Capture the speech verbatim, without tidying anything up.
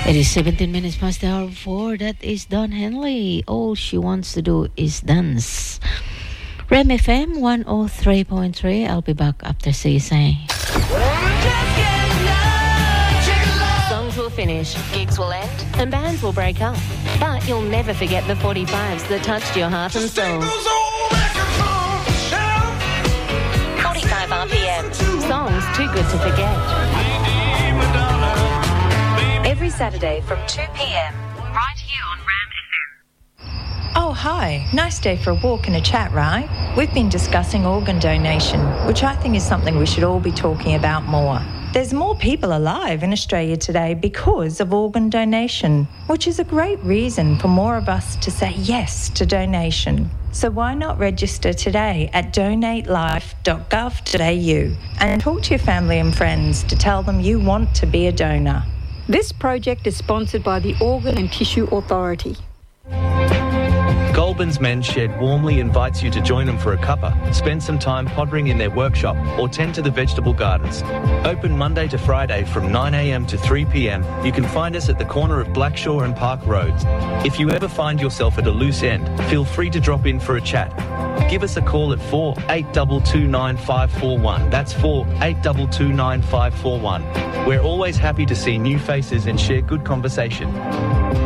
It is seventeen minutes past the hour four. That is Don Henley. All she wants to do is dance. Rem F M one oh three point three. I'll be back after C S A. Songs will finish, gigs will end, and bands will break up. But you'll never forget the forty-fives that touched your heart and soul. forty-five R P M. Songs too good to forget. Every Saturday from two p.m. right here on Ram F M. Oh, hi. Nice day for a walk and a chat, right? We've been discussing organ donation, which I think is something we should all be talking about more. There's more people alive in Australia today because of organ donation, which is a great reason for more of us to say yes to donation. So why not register today at donate life dot gov dot a u and talk to your family and friends to tell them you want to be a donor. This project is sponsored by the Organ and Tissue Authority. Goulburn's Men's Shed warmly invites you to join them for a cuppa, spend some time pottering in their workshop, or tend to the vegetable gardens. Open Monday to Friday from nine a.m. to three p.m. You can find us at the corner of Blackshaw and Park Roads. If you ever find yourself at a loose end, feel free to drop in for a chat. Give us a call at four eight two two nine five four one. That's four eight two two nine five four one. We're always happy to see new faces and share good conversation.